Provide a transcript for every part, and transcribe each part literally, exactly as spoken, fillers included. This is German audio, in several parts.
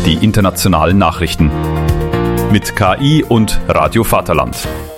die internationalen Nachrichten. Mit K I und Radio Vaterland.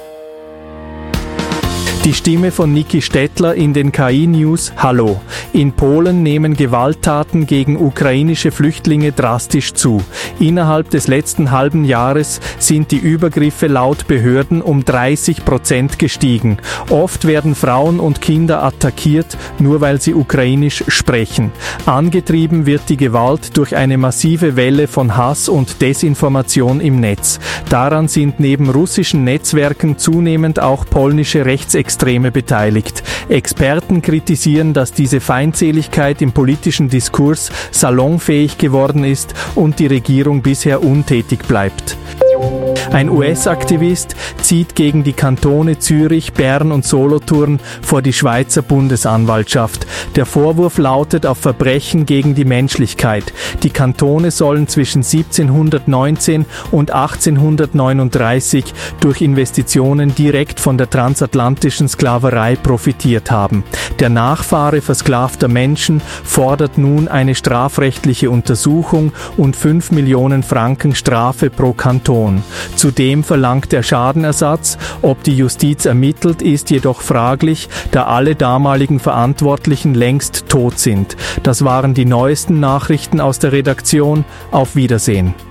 Die Stimme von Niki Stettler in den K I-News. Hallo. In Polen nehmen Gewalttaten gegen ukrainische Flüchtlinge drastisch zu. Innerhalb des letzten halben Jahres sind die Übergriffe laut Behörden um dreißig Prozent gestiegen. Oft werden Frauen und Kinder attackiert, nur weil sie ukrainisch sprechen. Angetrieben wird die Gewalt durch eine massive Welle von Hass und Desinformation im Netz. Daran sind neben russischen Netzwerken zunehmend auch polnische Rechtsextreme Extreme beteiligt. Experten kritisieren, dass diese Feindseligkeit im politischen Diskurs salonfähig geworden ist und die Regierung bisher untätig bleibt. Ein U S-Aktivist zieht gegen die Kantone Zürich, Bern und Solothurn vor die Schweizer Bundesanwaltschaft. Der Vorwurf lautet auf Verbrechen gegen die Menschlichkeit. Die Kantone sollen zwischen siebzehnhundertneunzehn und achtzehnhundertneununddreißig durch Investitionen direkt von der transatlantischen Sklaverei profitiert haben. Der Nachfahre versklavter Menschen fordert nun eine strafrechtliche Untersuchung und fünf Millionen Franken Strafe pro Kanton. Zudem verlangt er Schadenersatz. Ob die Justiz ermittelt, ist jedoch fraglich, da alle damaligen Verantwortlichen längst tot sind. Das waren die neuesten Nachrichten aus der Redaktion. Auf Wiedersehen.